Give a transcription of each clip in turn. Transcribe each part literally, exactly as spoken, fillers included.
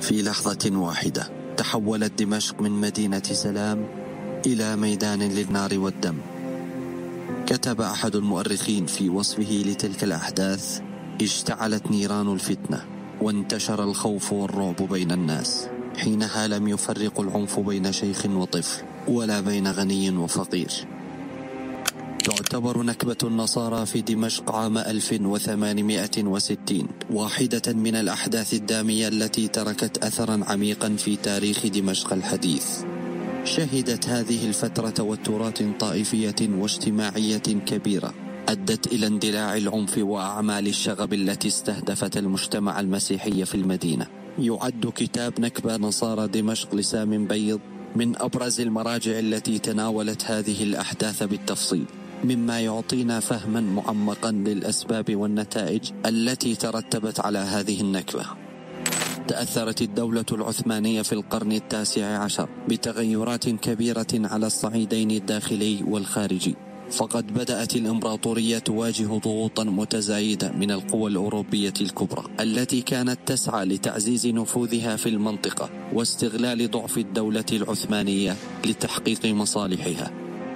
في لحظة واحدة تحولت دمشق من مدينة سلام إلى ميدان للنار والدم. كتب أحد المؤرخين في وصفه لتلك الأحداث: اشتعلت نيران الفتنة وانتشر الخوف والرعب بين الناس. حينها لم يفرق العنف بين شيخ وطفل ولا بين غني وفقير. تعتبر نكبة النصارى في دمشق عام ألف وثمانمائة وستين واحدة من الأحداث الدامية التي تركت أثرا عميقا في تاريخ دمشق الحديث. شهدت هذه الفترة توترات طائفية واجتماعية كبيرة أدت إلى اندلاع العنف وأعمال الشغب التي استهدفت المجتمع المسيحي في المدينة. يعد كتاب نكبة نصارى دمشق لسام بيض من أبرز المراجع التي تناولت هذه الأحداث بالتفصيل، مما يعطينا فهما معمقا للأسباب والنتائج التي ترتبت على هذه النكبة. تأثرت الدولة العثمانية في القرن التاسع عشر بتغيرات كبيرة على الصعيدين الداخلي والخارجي، فقد بدأت الإمبراطورية تواجه ضغوطا متزايدة من القوى الأوروبية الكبرى التي كانت تسعى لتعزيز نفوذها في المنطقة واستغلال ضعف الدولة العثمانية لتحقيق مصالحها.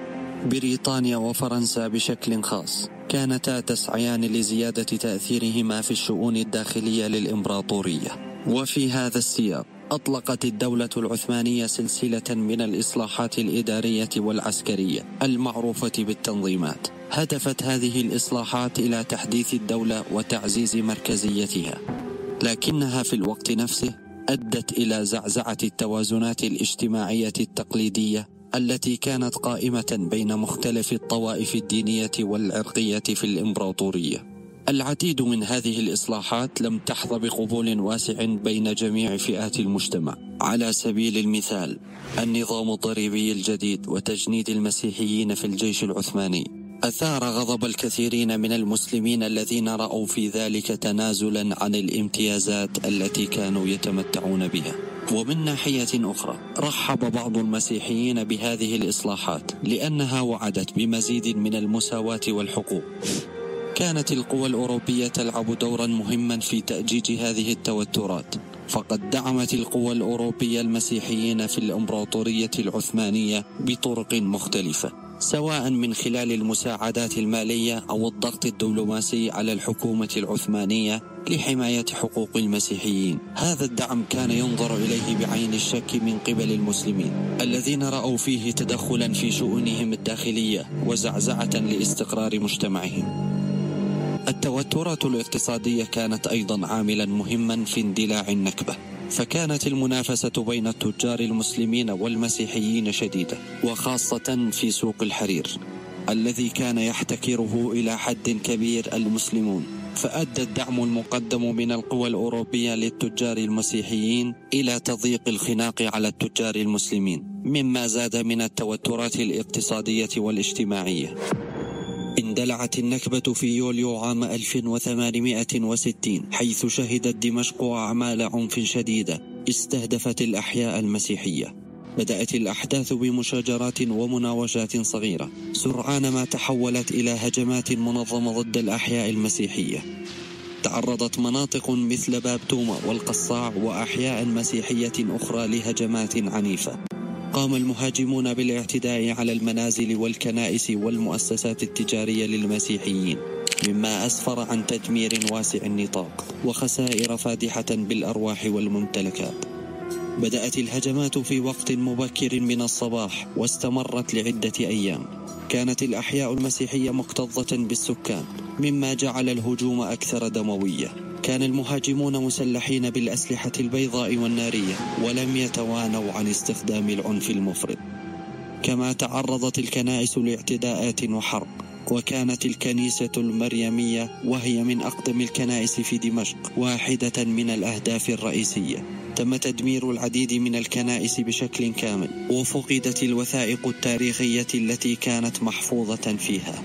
بريطانيا وفرنسا بشكل خاص كانتا تسعيان لزيادة تأثيرهما في الشؤون الداخلية للإمبراطورية. وفي هذا السياق أطلقت الدولة العثمانية سلسلة من الإصلاحات الإدارية والعسكرية المعروفة بالتنظيمات. هدفت هذه الإصلاحات إلى تحديث الدولة وتعزيز مركزيتها، لكنها في الوقت نفسه أدت إلى زعزعة التوازنات الاجتماعية التقليدية التي كانت قائمة بين مختلف الطوائف الدينية والعرقية في الإمبراطورية. العديد من هذه الإصلاحات لم تحظى بقبول واسع بين جميع فئات المجتمع. على سبيل المثال، النظام الضريبي الجديد وتجنيد المسيحيين في الجيش العثماني أثار غضب الكثيرين من المسلمين الذين رأوا في ذلك تنازلا عن الامتيازات التي كانوا يتمتعون بها. ومن ناحية أخرى رحب بعض المسيحيين بهذه الإصلاحات لأنها وعدت بمزيد من المساواة والحقوق. كانت القوى الأوروبية تلعب دورا مهما في تأجيج هذه التوترات، فقد دعمت القوى الأوروبية المسيحيين في الإمبراطورية العثمانية بطرق مختلفة، سواء من خلال المساعدات المالية أو الضغط الدبلوماسي على الحكومة العثمانية لحماية حقوق المسيحيين. هذا الدعم كان ينظر إليه بعين الشك من قبل المسلمين الذين رأوا فيه تدخلا في شؤونهم الداخلية وزعزعة لاستقرار مجتمعهم. التوترات الاقتصادية كانت أيضا عاملا مهما في اندلاع النكبة، فكانت المنافسة بين التجار المسلمين والمسيحيين شديدة، وخاصة في سوق الحرير الذي كان يحتكره إلى حد كبير المسلمون. فأدى الدعم المقدم من القوى الأوروبية للتجار المسيحيين إلى تضييق الخناق على التجار المسلمين، مما زاد من التوترات الاقتصادية والاجتماعية. اندلعت النكبة في يوليو عام ألف وثمانمائة وستين، حيث شهدت دمشق أعمال عنف شديدة استهدفت الأحياء المسيحية. بدأت الأحداث بمشاجرات ومناوشات صغيرة، سرعان ما تحولت إلى هجمات منظمة ضد الأحياء المسيحية. تعرضت مناطق مثل باب توما والقصاع وأحياء مسيحية أخرى لهجمات عنيفة. قام المهاجمون بالاعتداء على المنازل والكنائس والمؤسسات التجارية للمسيحيين، مما أسفر عن تدمير واسع النطاق وخسائر فادحة بالأرواح والممتلكات. بدأت الهجمات في وقت مبكر من الصباح واستمرت لعدة أيام. كانت الأحياء المسيحية مكتظة بالسكان، مما جعل الهجوم أكثر دموية. كان المهاجمون مسلحين بالأسلحة البيضاء والنارية ولم يتوانوا عن استخدام العنف المفرط. كما تعرضت الكنائس لاعتداءات وحرق، وكانت الكنيسة المريمية وهي من أقدم الكنائس في دمشق واحدة من الأهداف الرئيسية. تم تدمير العديد من الكنائس بشكل كامل، وفقدت الوثائق التاريخية التي كانت محفوظة فيها.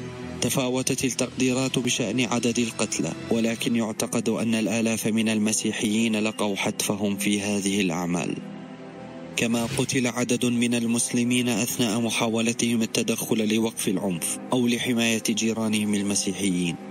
تفاوتت التقديرات بشأن عدد القتلى، ولكن يعتقد أن الآلاف من المسيحيين لقوا حتفهم في هذه الأعمال. كما قتل عدد من المسلمين أثناء محاولتهم التدخل لوقف العنف أو لحماية جيرانهم المسيحيين.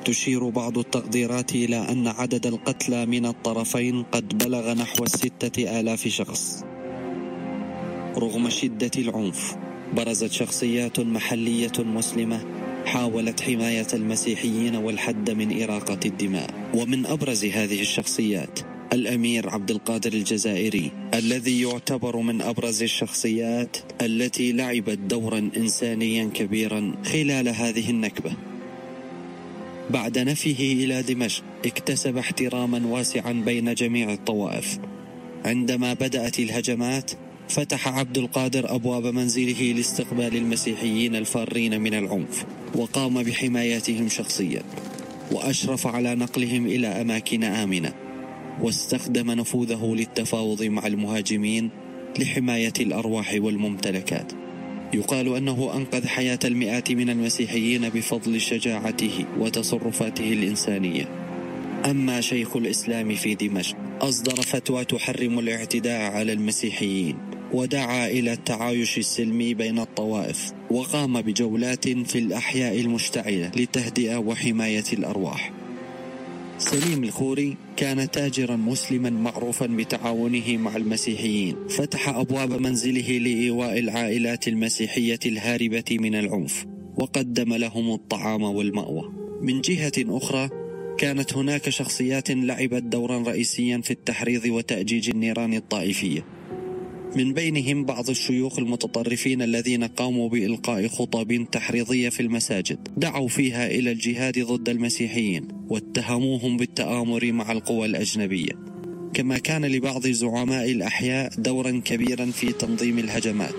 تشير بعض التقديرات إلى أن عدد القتلى من الطرفين قد بلغ نحو الستة آلاف شخص. رغم شدة العنف، برزت شخصيات محلية مسلمة حاولت حماية المسيحيين والحد من إراقة الدماء. ومن أبرز هذه الشخصيات الأمير عبد القادر الجزائري، الذي يعتبر من أبرز الشخصيات التي لعبت دورا إنسانيا كبيرا خلال هذه النكبة. بعد نفيه إلى دمشق اكتسب احتراما واسعا بين جميع الطوائف. عندما بدأت الهجمات فتح عبد القادر أبواب منزله لاستقبال المسيحيين الفارين من العنف، وقام بحمايتهم شخصيا، وأشرف على نقلهم إلى أماكن آمنة، واستخدم نفوذه للتفاوض مع المهاجمين لحماية الأرواح والممتلكات. يقال أنه أنقذ حياة المئات من المسيحيين بفضل شجاعته وتصرفاته الإنسانية. أما شيخ الإسلام في دمشق أصدر فتوى تحرم الاعتداء على المسيحيين، ودعا إلى التعايش السلمي بين الطوائف، وقام بجولات في الأحياء المشتعلة لتهدئة وحماية الأرواح. سليم الخوري كان تاجرا مسلما معروفا بتعاونه مع المسيحيين، فتح أبواب منزله لإيواء العائلات المسيحية الهاربة من العنف، وقدم لهم الطعام والمأوى. من جهة أخرى، كانت هناك شخصيات لعبت دورا رئيسيا في التحريض وتأجيج النيران الطائفية، من بينهم بعض الشيوخ المتطرفين الذين قاموا بإلقاء خطب تحريضية في المساجد دعوا فيها إلى الجهاد ضد المسيحيين، واتهموهم بالتآمر مع القوى الأجنبية. كما كان لبعض زعماء الأحياء دورا كبيرا في تنظيم الهجمات.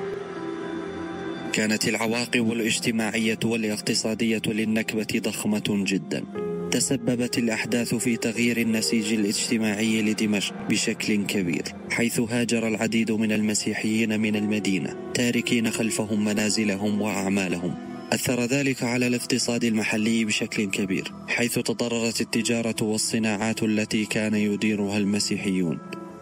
كانت العواقب الاجتماعية والاقتصادية للنكبة ضخمة جدا. تسببت الأحداث في تغيير النسيج الاجتماعي لدمشق بشكل كبير، حيث هاجر العديد من المسيحيين من المدينة تاركين خلفهم منازلهم وأعمالهم. أثر ذلك على الاقتصاد المحلي بشكل كبير، حيث تضررت التجارة والصناعات التي كان يديرها المسيحيون.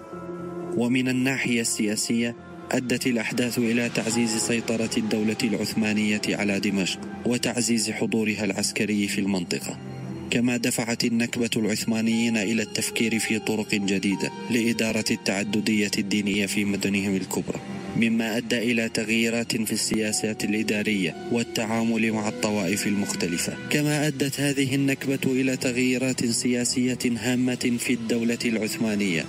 ومن الناحية السياسية، أدت الأحداث إلى تعزيز سيطرة الدولة العثمانية على دمشق وتعزيز حضورها العسكري في المنطقة. كما دفعت النكبة العثمانيين إلى التفكير في طرق جديدة لإدارة التعددية الدينية في مدنهم الكبرى، مما أدى إلى تغييرات في السياسات الإدارية والتعامل مع الطوائف المختلفة. كما أدت هذه النكبة إلى تغييرات سياسية هامة في الدولة العثمانية.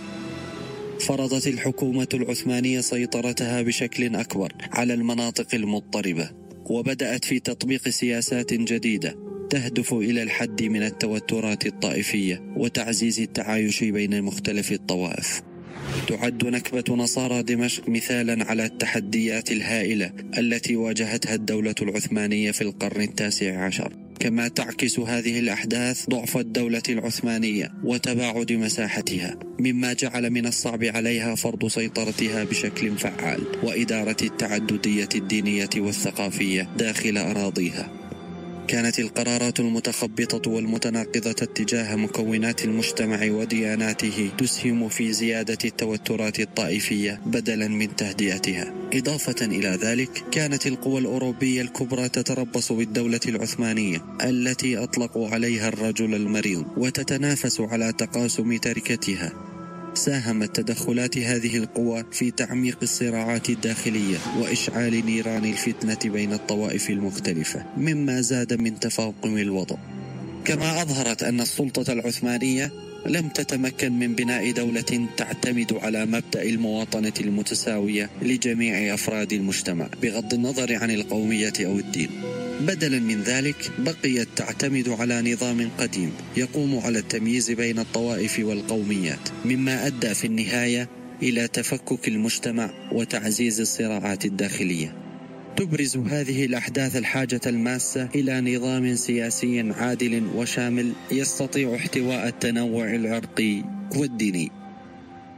فرضت الحكومة العثمانية سيطرتها بشكل أكبر على المناطق المضطربة، وبدأت في تطبيق سياسات جديدة تهدف إلى الحد من التوترات الطائفية وتعزيز التعايش بين مختلف الطوائف. تعد نكبة نصارى دمشق مثالا على التحديات الهائلة التي واجهتها الدولة العثمانية في القرن التاسع عشر. كما تعكس هذه الأحداث ضعف الدولة العثمانية وتباعد مساحتها، مما جعل من الصعب عليها فرض سيطرتها بشكل فعال وإدارة التعددية الدينية والثقافية داخل أراضيها. كانت القرارات المتخبطة والمتناقضة تجاه مكونات المجتمع ودياناته تسهم في زيادة التوترات الطائفية بدلا من تهدئتها. إضافة إلى ذلك، كانت القوى الأوروبية الكبرى تتربص بالدولة العثمانية التي أطلقوا عليها الرجل المريض، وتتنافس على تقاسم تركتها. ساهمت تدخلات هذه القوى في تعميق الصراعات الداخلية وإشعال نيران الفتنة بين الطوائف المختلفة، مما زاد من تفاقم الوضع. كما أظهرت أن السلطة العثمانية لم تتمكن من بناء دولة تعتمد على مبدأ المواطنة المتساوية لجميع أفراد المجتمع بغض النظر عن القومية أو الدين. بدلا من ذلك، بقيت تعتمد على نظام قديم يقوم على التمييز بين الطوائف والقوميات، مما أدى في النهاية إلى تفكك المجتمع وتعزيز الصراعات الداخلية. تبرز هذه الأحداث الحاجة الماسة إلى نظام سياسي عادل وشامل يستطيع احتواء التنوع العرقي والديني.